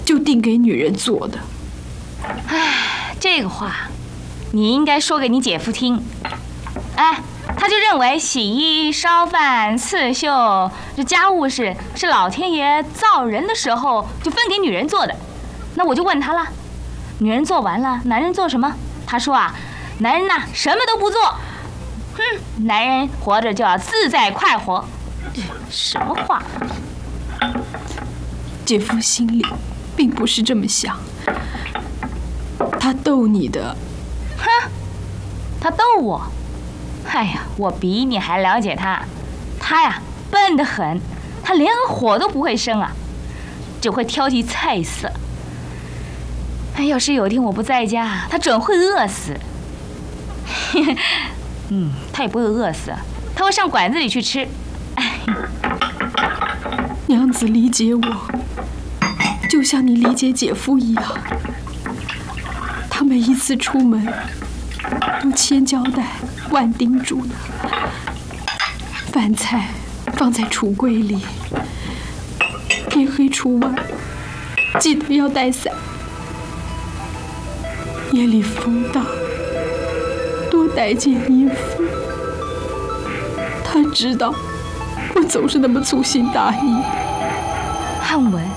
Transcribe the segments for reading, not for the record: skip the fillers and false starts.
就定给女人做的。 唉，这个话你应该说给你姐夫听。哎，他就认为洗衣、烧饭、刺绣这家务事是老天爷造人的时候就分给女人做的。那我就问他了，女人做完了，男人做什么？他说啊，男人呐什么都不做。男人活着就要自在快活。什么话？ 姐夫心里并不是这么想，他逗你的。 哼，他逗我？哎呀，我比你还了解他。他呀笨得很，他连个火都不会生啊，只会挑剔菜色。哎，要是有天我不在家，他准会饿死。他也不会饿死，他会上馆子里去吃。 娘子理解我，就像你理解姐夫一样。他每一次出门都千交代万叮嘱的，饭菜放在橱柜里，天黑出外记得要带伞，夜里风大多带件衣服。他知道我总是那么粗心大意。 汉文，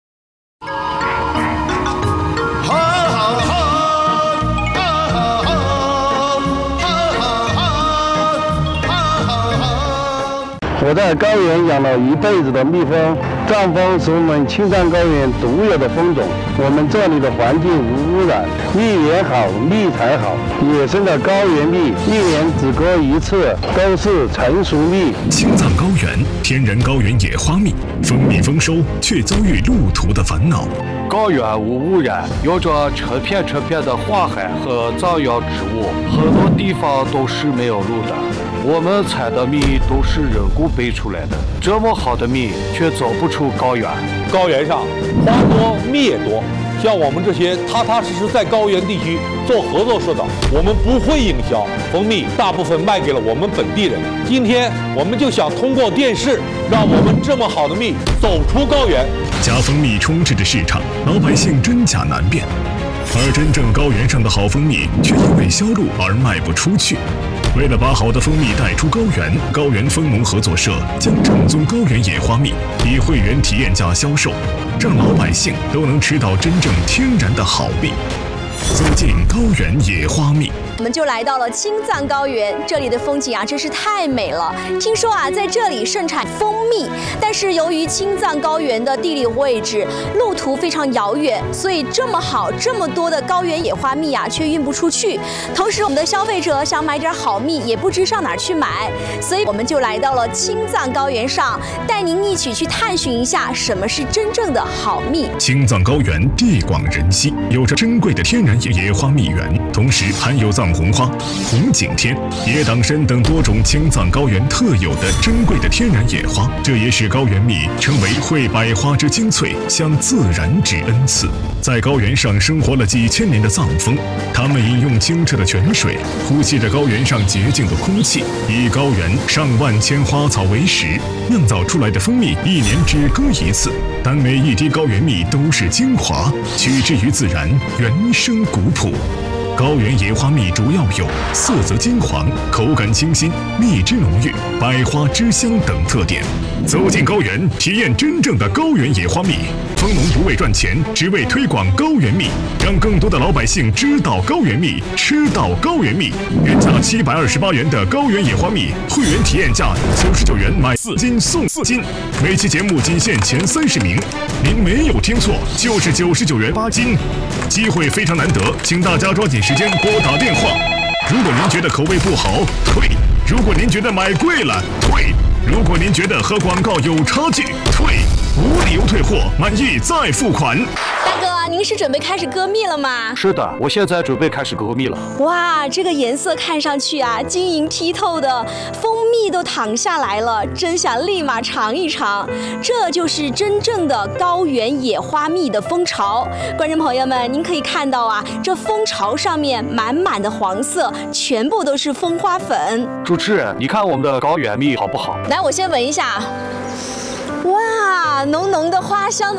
我在高原养了一辈子的蜜蜂，藏蜂是我们青藏高原独有的蜂种。我们这里的环境无污染，蜜源好，蜜才好。野生的高原蜜一年只割一次，都是成熟蜜。 青藏高原天然高原野花蜜，蜂蜜丰收却遭遇路途的烦恼。 高原无污染，有着成片成片的花海和藏药植物，很多地方都是没有路的。我们采的蜜都是人工背出来的，这么好的蜜却走不出高原。 高原上花多蜜也多，像我们这些踏踏实实在高原地区做合作社的，我们不会营销蜂蜜，大部分卖给了我们本地人。今天我们就想通过电视，让我们这么好的蜜走出高原。 假蜂蜜充斥着市场，老百姓真假难辨，而真正高原上的好蜂蜜却因为销路而卖不出去。为了把好的蜂蜜带出高原，高原蜂农合作社将正宗高原野花蜜以会员体验价销售，让老百姓都能吃到真正天然的好蜜。走进高原野花蜜， 我们就来到了青藏高原，这里的风景啊真是太美了。听说啊，在这里盛产蜂蜜，但是由于青藏高原的地理位置、路途非常遥远，所以这么好、这么多的高原野花蜜啊，却运不出去。同时，我们的消费者想买点好蜜，也不知上哪儿去买，所以我们就来到了青藏高原上，带您一起去探寻一下什么是真正的好蜜。 青藏高原地广人稀，有着珍贵的天然野花蜜源，同时含有藏红花、红景天、野党参等多种青藏高原特有的珍贵的天然野花，这也使高原蜜成为会百花之精粹，向自然之恩赐。在高原上生活了几千年的藏蜂，他们饮用清澈的泉水，呼吸着高原上洁净的空气，以高原上万千花草为食，酿造出来的蜂蜜一年只割一次，但每一滴高原蜜都是精华，取之于自然，原生古朴。高原野花蜜主要有色泽金黄、口感清新、蜜汁浓郁、百花之香等特点。走进高原，体验真正的高原野花蜜。蜂农不为赚钱，只为推广高原蜜，让更多的老百姓知道高原蜜，吃到高原蜜。原价728元的高原野花蜜，会员体验价99元买4斤送4斤。每期节目仅限前30名，您没有听错，就是99元8斤。机会非常难得，请大家抓紧时间拨打电话。如果您觉得口味不好，退；如果您觉得买贵了，退；如果您觉得和广告有差距，退。无理由退货，满意再付款。 大哥，您是准备开始割蜜了吗？ 是的，我现在准备开始割蜜了。 哇，这个颜色看上去啊，晶莹剔透的，蜂蜜都淌下来了，真想立马尝一尝。这就是真正的高原野花蜜的蜂巢。观众朋友们，您可以看到啊，这蜂巢上面满满的黄色，全部都是蜂花粉。 主持人，你看我们的高原蜜好不好？ 来，我先闻一下。哇，浓浓的花香的